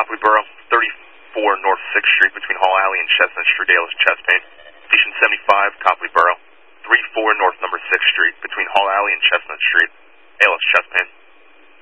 Copley Borough, 34 North 6th Street between Hall Alley and Chestnut Street, ALS chest pain. Patient 75, Copley Borough, 34 North number 6th Street between Hall Alley and Chestnut Street, ALS chest pain.